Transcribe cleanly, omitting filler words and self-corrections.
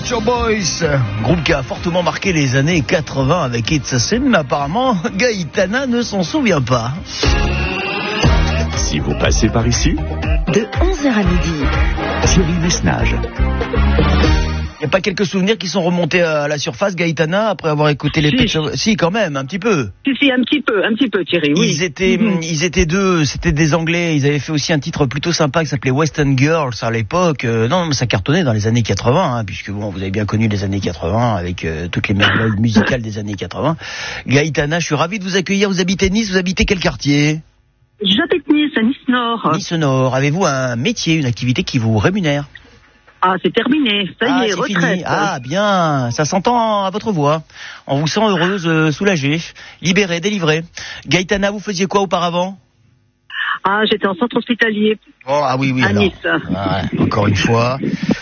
Shore Boys, groupe qui a fortement marqué les années 80 avec It's a Sin, mais apparemment Gaïtana ne s'en souvient pas. Si vous passez par ici, de 11h à midi, Thierry Messnage. Il n'y a pas quelques souvenirs qui sont remontés à la surface, Gaïtana, après avoir écouté les Pet Shop... Si, quand même, un petit peu. Si, un petit peu, Thierry, oui. Ils étaient deux, c'était des Anglais, ils avaient fait aussi un titre plutôt sympa qui s'appelait Western Girls à l'époque. Non, mais ça cartonnait dans les années 80, puisque bon, vous avez bien connu les années 80 avec toutes les merveilles musicales des années 80. Gaïtana, je suis ravi de vous accueillir. Vous habitez Nice, vous habitez quel quartier ? J'habite Nice, à Nice Nord. Nice Nord. Avez-vous un métier, une activité qui vous rémunère ? Ah, c'est terminé. Ça y est, c'est retraite. Fini. Ah, bien. Ça s'entend à votre voix. On vous sent heureuse, soulagée, libérée, délivrée. Gaïtana, vous faisiez quoi auparavant ? Ah, j'étais en centre hospitalier. Oh, ah oui, à alors. Nice. Ouais, encore une fois.